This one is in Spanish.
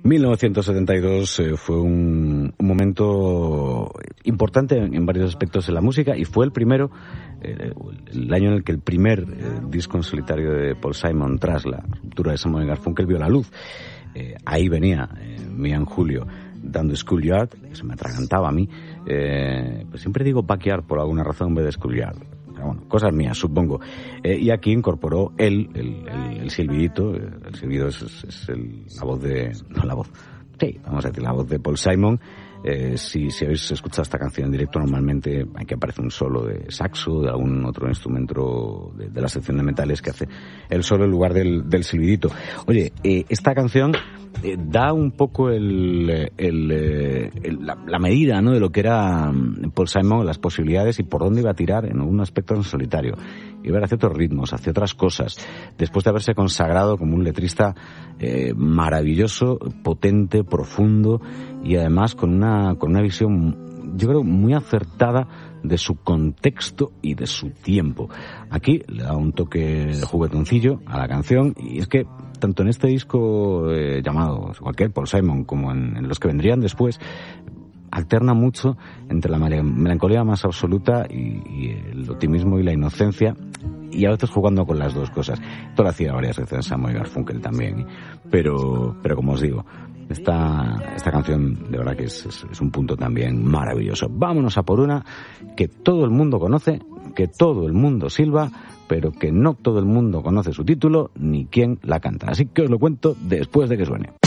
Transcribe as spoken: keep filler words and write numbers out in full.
mil novecientos setenta y dos eh, fue un, un momento importante en, en varios aspectos de la música y fue el primero, eh, el año en el que el primer eh, disco en solitario de Paul Simon tras la ruptura de Simon y Garfunkel vio la luz. Eh, ahí venía eh, Mian Julio dando Schoolyard, que se me atragantaba a mí. Eh, pues siempre digo Backyard por alguna razón en vez de Schoolyard. Bueno, cosas mías, supongo. Eh, y aquí incorporó él, el, el, el silbidito. El silbido es, es, es el, la voz de... No, la voz... Sí, vamos a decir, la voz de Paul Simon. Eh, si, si habéis escuchado esta canción en directo, normalmente aquí aparece un solo de saxo, de algún otro instrumento de, de la sección de metales que hace el solo en lugar del, del silbidito. Oye, eh, esta canción eh, da un poco el, el, el, la, la medida, ¿no?, de lo que era Paul Simon, las posibilidades y por dónde iba a tirar en un aspecto en solitario. Iba hacia otros ritmos, hacia otras cosas, después de haberse consagrado como un letrista eh, maravilloso, potente, profundo y además con una, con una visión, yo creo, muy acertada de su contexto y de su tiempo. Aquí le da un toque juguetoncillo a la canción y es que tanto en este disco eh, llamado cualquier Paul Simon como en, en los que vendrían después, alterna mucho entre la melancolía más absoluta y, y el optimismo y la inocencia, y a veces jugando con las dos cosas. Esto lo hacía varias veces Simon y Garfunkel también, pero, pero como os digo, esta, esta canción de verdad que es, es, es un punto también maravilloso. Vámonos a por una que todo el mundo conoce, que todo el mundo silba, pero que no todo el mundo conoce su título ni quién la canta. Así que os lo cuento después de que suene.